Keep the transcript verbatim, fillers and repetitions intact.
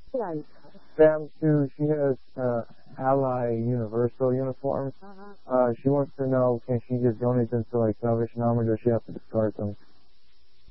Right. Sam, too, she has uh, Ally Universal uniforms. Uh-huh. Uh, she wants to know, can she just donate them to, like, Salvation Army, or does she have to discard them?